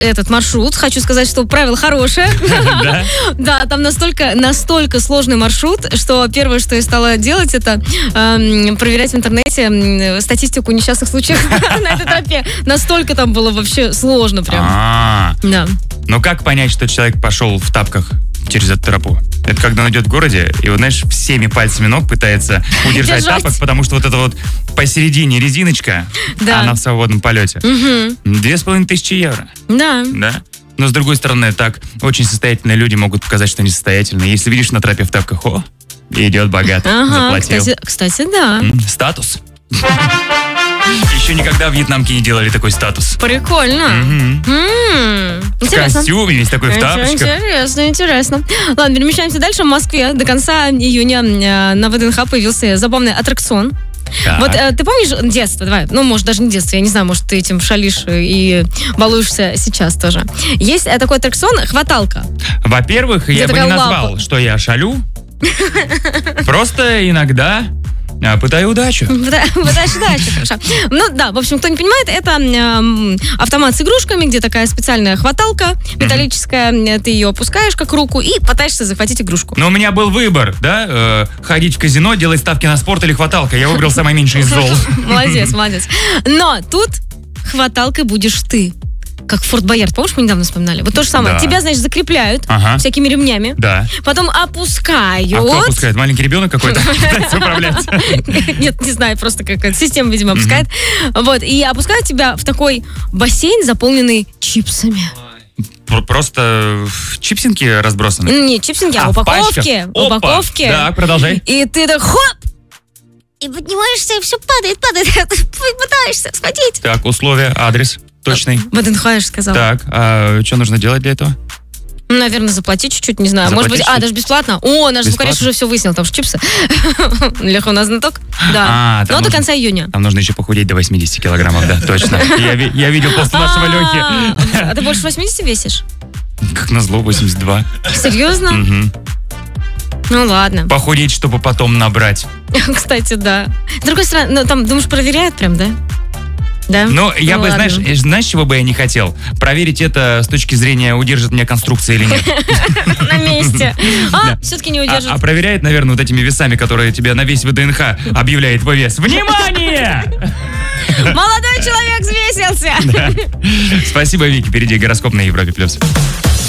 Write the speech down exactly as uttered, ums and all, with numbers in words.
этот маршрут. Хочу сказать, что правило хорошее. Да? Да, там настолько, настолько сложный маршрут, что первое, что я стала делать, это эм, проверять в интернете м, статистику несчастных случаев на этой тропе. Настолько там было вообще сложно прям. А, Да. но как понять, что человек пошел в тапках через эту тропу? Это когда он идет в городе, и вот, знаешь, всеми пальцами ног пытается удержать Держать. тапок, потому что вот эта вот посередине резиночка, Да. она в свободном полете. Мгм. Две с половиной тысячи евро, Да. да? Но с другой стороны, так, очень состоятельные люди могут показать, что они состоятельные. Если видишь на тропе в тапках, о, идет богат, Ага, заплатил. кстати, кстати, да. М, Статус. Еще никогда в Вьетнамке не делали такой статус. Прикольно. Мгм. М, В Интересно. костюме, весь такой в Ничего, тапочках. Интересно, интересно. Ладно, перемещаемся дальше. В Москве до конца июня э, на ВДНХ появился забавный аттракцион. Так. Вот э, ты помнишь детство, давай, ну, может, даже не детство, я не знаю, может, ты этим шалишь и балуешься сейчас тоже. Есть э, такой аттракцион «Хваталка». Во-первых, я бы такая не назвал, лапа. что я шалю. Просто иногда а, пытаю удачу. Дальше, дальше, хорошо. Ну да, в общем, кто не понимает, это эм, автомат с игрушками, где такая специальная хваталка металлическая, ты ее опускаешь как руку и пытаешься захватить игрушку. Но у меня был выбор, да, э, ходить в казино, делать ставки на спорт или хваталка. Я выбрал самое меньшее из зол. Молодец, молодец. Но тут хваталкой будешь ты. Как в Форт Боярд, помнишь, мы недавно вспоминали? Вот то же самое. Да. Тебя, значит, закрепляют Ага. всякими ремнями. Да. Потом опускают. А кто опускает? Маленький ребенок какой-то пытается управлять? Нет, не знаю, просто какая-то система, видимо, опускает. Вот, и опускают тебя в такой бассейн, заполненный чипсами. Пр- Просто чипсинки разбросаны. Не, чипсинки, а А, в упаковки. пачках? Опа! Упаковки. Так, продолжай. И ты так хоп! И поднимаешься, и все падает, падает. Ты пытаешься схватить. Так, условия, адрес точный. ВДНХ, я же сказала. Так, а что нужно делать для этого? Ну, наверное, заплатить чуть-чуть, не знаю. Может быть, Заплатить а, чуть? даже бесплатно. О, наш Бесплатно? звукорежиссер уже все выяснил, там же чипсы. Леха у нас знаток. Да. А, там Но до нужно- конца июня. Там нужно еще похудеть до восьмидесяти килограммов, да, точно. Я, ви- я видел после нашего Лехи. А а ты больше восьмидесяти весишь? Как назло, восемьдесят два. Серьезно? Мгм. Ну, ладно. Похудеть, чтобы потом набрать. Кстати, да. С другой стороны, ну, там, думаешь, проверяют прям, да? Да? Но я Ну, бы, ладно. знаешь, э, знаешь, чего бы я не хотел? Проверить это с точки зрения, удержит меня конструкция или нет. На месте. А, Да. все-таки не А, удержит. а проверяет, наверное, вот этими весами, которые тебе на весь ВДНХ объявляет твой вес. Внимание! Молодой человек взвесился. Спасибо, Вики. Впереди гороскоп на Европе+. плюс.